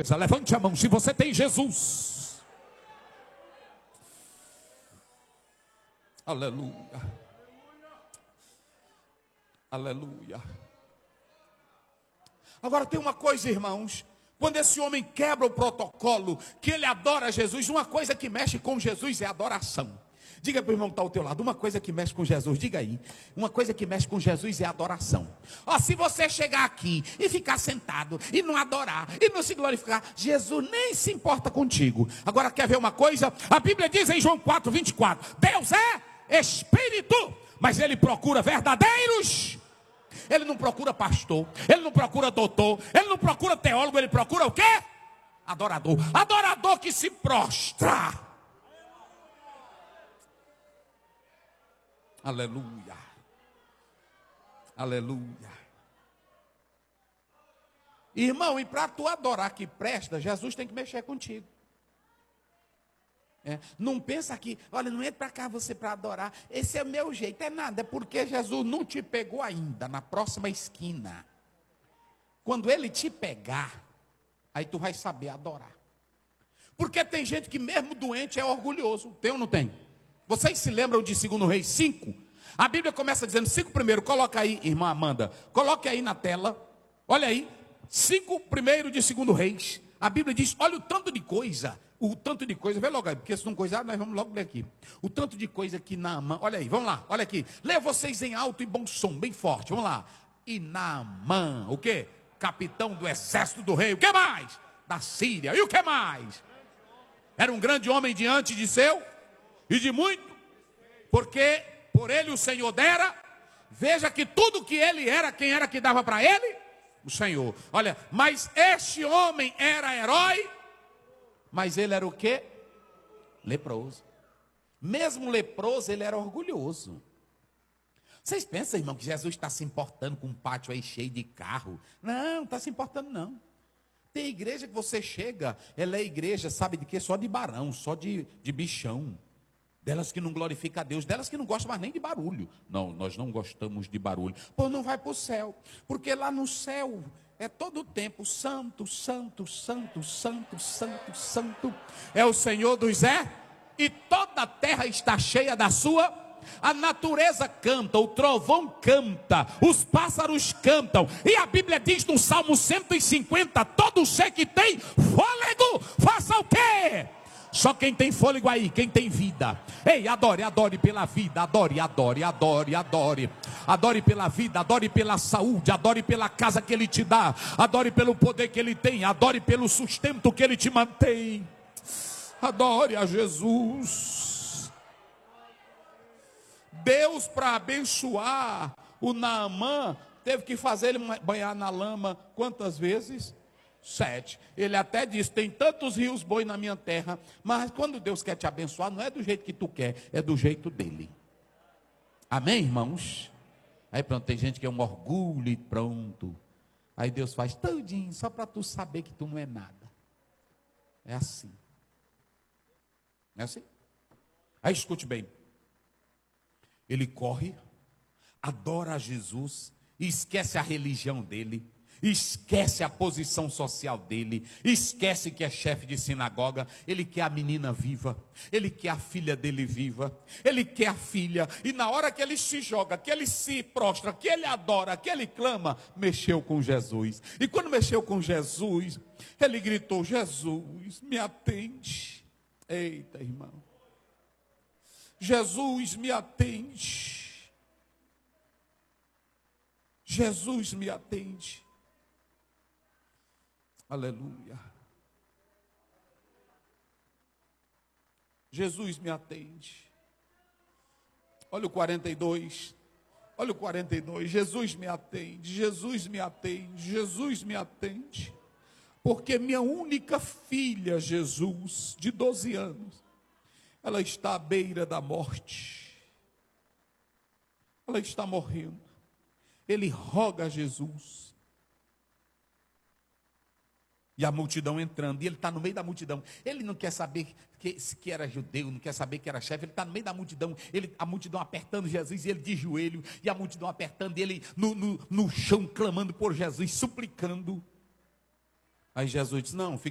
certeza, levante a mão se você tem Jesus. Aleluia. Aleluia. Agora tem uma coisa, irmãos. Quando esse homem quebra o protocolo, que ele adora Jesus, uma coisa que mexe com Jesus é adoração. Diga para o irmão que está ao teu lado, uma coisa que mexe com Jesus, diga aí. Uma coisa que mexe com Jesus é adoração. Ó, se você chegar aqui e ficar sentado e não adorar, e não se glorificar, Jesus nem se importa contigo. Agora quer ver uma coisa? A Bíblia diz em João 4:24, Deus é Espírito, mas Ele procura verdadeiros. Ele não procura pastor, Ele não procura doutor, Ele não procura teólogo, Ele procura o quê? Adorador. Adorador que se prostra. Aleluia. Aleluia. Irmão, e para tu adorar que presta, Jesus tem que mexer contigo. Não pensa que, olha, não entra para cá você para adorar, esse é o meu jeito, é nada, é porque Jesus não te pegou ainda, na próxima esquina. Quando Ele te pegar, aí tu vai saber adorar. Porque tem gente que mesmo doente é orgulhoso, tem ou não tem? Vocês se lembram de 2 Reis 5? A Bíblia começa dizendo 5 primeiro, coloca aí, irmã Amanda, coloque aí na tela, olha aí, 5 primeiro de 2 Reis, a Bíblia diz, olha o tanto de coisa, vê logo aí, porque se não coisar, nós vamos logo ler aqui, o tanto de coisa que Naamã, olha aí, vamos lá, olha aqui, leia vocês em alto e bom som, bem forte, vamos lá, e Naamã, o que? Capitão do exército do rei, o que mais? Da Síria, e o que mais? Era um grande homem diante de seu, e de muito, porque por ele o Senhor dera, veja que tudo que ele era, quem era que dava para ele? O Senhor. Olha, mas este homem era herói, mas ele era o quê? Leproso. Mesmo leproso, ele era orgulhoso. Vocês pensam, irmão, que Jesus está se importando com um pátio aí cheio de carro? Não está se importando não. Tem igreja que você chega, ela é igreja, sabe de quê? Só de barão, só de bichão. Delas que não glorificam a Deus, delas que não gostam mais nem de barulho. Não, nós não gostamos de barulho. Pô, não vai para o céu, porque lá no céu é todo o tempo santo, santo, santo, santo, santo, santo. É o Senhor dos e toda a terra está cheia da sua. A natureza canta, o trovão canta, os pássaros cantam. E a Bíblia diz no Salmo 150, todo ser que tem fôlego, faça o quê? Só quem tem fôlego aí, quem tem vida. Ei, adore, adore pela vida, adore, adore, adore, adore. Adore pela vida, adore pela saúde, adore pela casa que Ele te dá, adore pelo poder que Ele tem, adore pelo sustento que Ele te mantém. Adore a Jesus. Deus, para abençoar o Naamã, teve que fazer ele banhar na lama quantas vezes? 7. Ele até diz, tem tantos rios bons na minha terra, mas quando Deus quer te abençoar, não é do jeito que tu quer, é do jeito dele. Amém, irmãos? Aí pronto, tem gente que é um orgulho e pronto. Aí Deus faz tudinho, só para tu saber que tu não é nada. É assim. Não é assim? Aí escute bem. Ele corre, adora a Jesus, e esquece a religião dele, esquece a posição social dele, esquece que é chefe de sinagoga. Ele quer a menina viva, ele quer a filha dele viva, ele quer a filha. E na hora que ele se joga, que ele se prostra, que ele adora, que ele clama, mexeu com Jesus. E quando mexeu com Jesus, ele gritou, Jesus, me atende. Eita, irmão, Jesus, me atende. Jesus, me atende. Aleluia. Jesus, me atende. Olha o 42. Olha o 42. Jesus, me atende. Jesus, me atende. Jesus, me atende. Porque minha única filha, Jesus, de 12 anos, ela está à beira da morte. Ela está morrendo. Ele roga a Jesus. E a multidão entrando, e ele está no meio da multidão. Ele não quer saber que era judeu, não quer saber que era chefe. Ele está no meio da multidão, a multidão apertando Jesus, e ele de joelho, e a multidão apertando ele no chão, clamando por Jesus, suplicando. Aí Jesus diz, não, fique